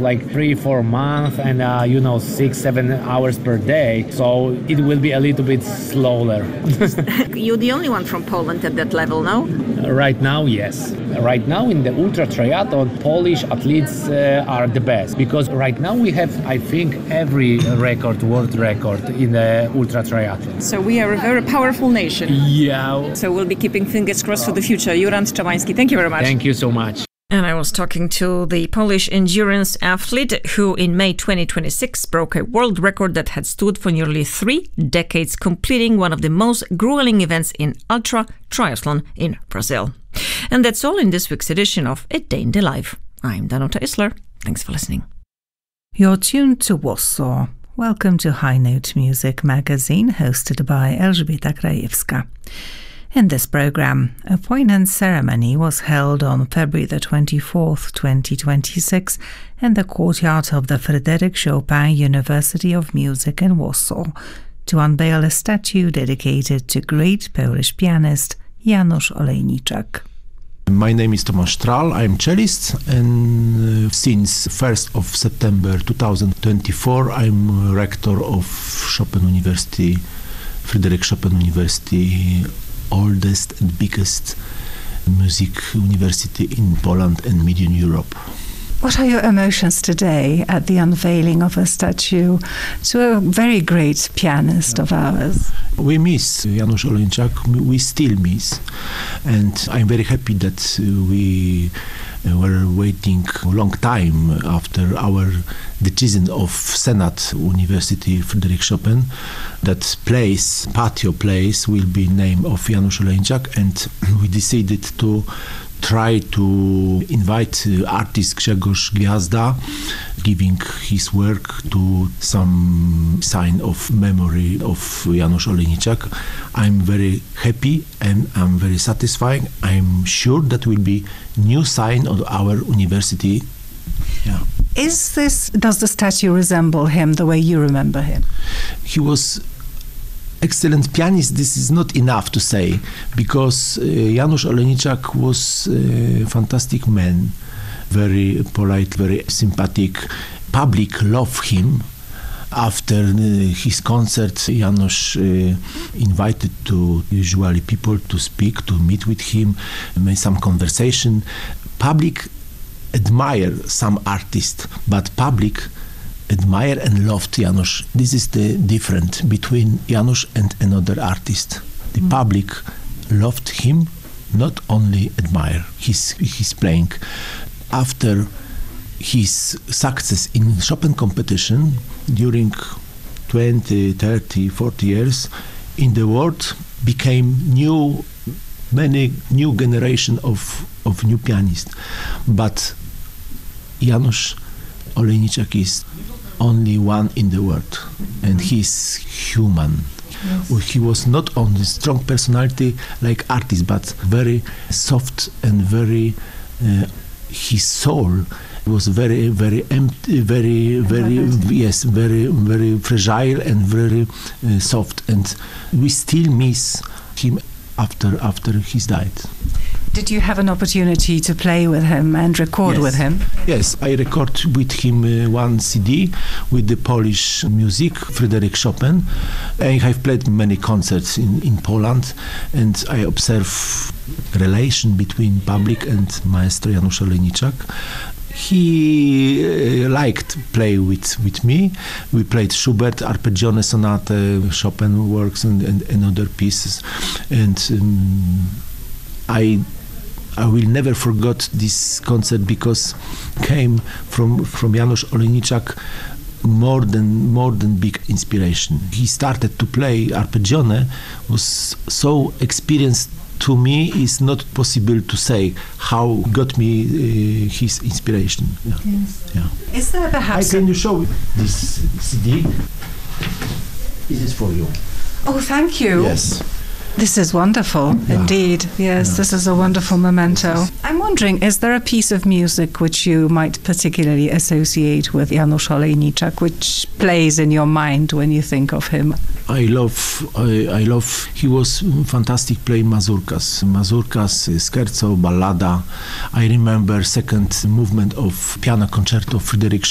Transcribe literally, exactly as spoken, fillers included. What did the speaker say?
like three, four months and, uh, you know, six, seven hours per day. So it will be a little bit slower. You're the only one from Poland at that level, no? Right now, yes. Right now in the ultra triathlon, Polish athletes uh, are the best because right now we have, I think, every record, world record in the ultra triathlon. So we are a very powerful nation. Yeah. So we'll be keeping fingers crossed for the future. Jurand Czabański, thank you very much. Thank you so much. And I was talking to the Polish endurance athlete who in May twenty twenty-six broke a world record that had stood for nearly three decades, completing one of the most grueling events in ultra triathlon in Brazil. And that's all in this week's edition of A Day in the Life. I'm Danuta Isler. Thanks for listening. You're tuned to Warsaw. Welcome to High Note Music Magazine, hosted by Elżbieta Krajewska. In this program, a poignant ceremony was held on February the twenty-fourth, twenty twenty-six, in the courtyard of the Fryderyk Chopin University of Music in Warsaw, to unveil a statue dedicated to great Polish pianist Janusz Olejniczak. My name is Tomasz Stral, I'm cellist, and uh, since first of September two thousand twenty-four I'm rector of Chopin University, Fryderyk Chopin University, oldest and biggest music university in Poland and Median Europe. What are your emotions today at the unveiling of a statue to a very great pianist of ours? We miss Janusz Olejniczak, we still miss, and I'm very happy that we were waiting a long time after our decision of Senate University Fryderyk Chopin that place, patio place, will be named of Janusz Olejniczak, and we decided to try to invite uh, artist Grzegorz Gwiazda, giving his work to some sign of memory of Janusz Olejniczak. I'm very happy and I'm very satisfied. I'm sure that will be new sign of our university. Yeah. Is this, does the statue resemble him the way you remember him? He was excellent pianist. This is not enough to say, because uh, Janusz Olejniczak was a fantastic man, very polite, very sympathetic. Public loved him. After uh, his concert, Janusz uh, invited to usually people to speak, to meet with him, make some conversation. Public admire some artists, but public admire and loved Janusz. This is the difference between Janusz and another artist. The mm. public loved him, not only admire his his playing. After his success in Chopin competition during twenty, thirty, forty years, in the world became new, many new generation of, of new pianists. But Janusz Olejniczak is only one in the world, and he's human. Yes. He was not only strong personality like artist, but very soft and very, uh, his soul was very, very empty, very, very, yes, very, very fragile and very uh, soft. And we still miss him after, after he's died. Did you have an opportunity to play with him and record yes. with him? Yes, I recorded with him uh, one C D with the Polish music, Fryderyk Chopin. I have played many concerts in, in Poland, and I observe relation between public and Maestro Janusz Olejniczak. He uh, liked play with, with me. We played Schubert, Arpeggione Sonata, Chopin works, and, and, and other pieces. And um, I I will never forget this concert because came from from Janusz Olejniczak more than more than big inspiration. He started to play Arpeggione, was so experienced. To me, it's not possible to say how got me uh, his inspiration. Yeah. Yes. Yeah. Is there perhaps? I can you show this C D? This is for you. Oh, thank you. Yes. This is wonderful, yeah. indeed. Yes, yeah. This is a wonderful memento. I'm wondering, is there a piece of music which you might particularly associate with Janusz Olejniczak, which plays in your mind when you think of him? I love, I, I love, he was fantastic playing mazurkas. Mazurkas, scherzo, ballada. I remember second movement of piano concerto of Fryderyk